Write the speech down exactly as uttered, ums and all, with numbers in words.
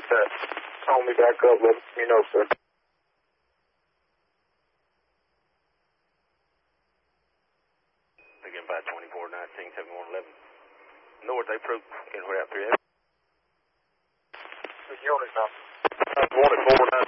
that call me back up, let me know, sir. Again, by twenty-four nineteen, seventy-one eleven. North approach, getting way out three. The unit number. one at four nine